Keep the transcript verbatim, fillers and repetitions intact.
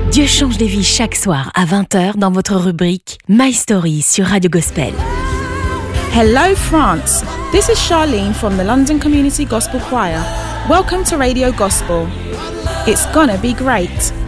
Dieu change des vies chaque soir à vingt heures dans votre rubrique My Story sur Radio Gospel. Hello France, this is Charlene from the London Community Gospel Choir. Welcome to Radio Gospel. It's gonna be great.